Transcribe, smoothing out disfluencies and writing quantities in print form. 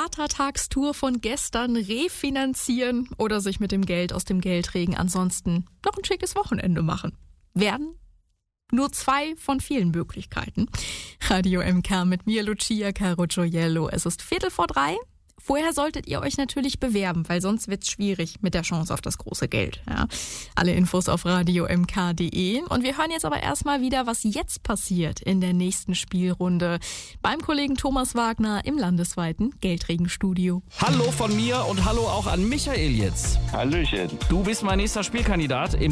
Vatertagstour von gestern refinanzieren oder sich mit dem Geld aus dem Geldregen ansonsten noch ein schickes Wochenende machen. Werden nur 2 von vielen Möglichkeiten. Radio MK mit mir, Lucia Caro Gioiello. Es ist 2:15. Vorher solltet ihr euch natürlich bewerben, weil sonst wird's schwierig mit der Chance auf das große Geld. Ja. Alle Infos auf radiomk.de. Und wir hören jetzt aber erstmal wieder, was jetzt passiert in der nächsten Spielrunde beim Kollegen Thomas Wagner im landesweiten Geldregenstudio. Hallo von mir und hallo auch an Michael jetzt. Hallöchen. Du bist mein nächster Spielkandidat im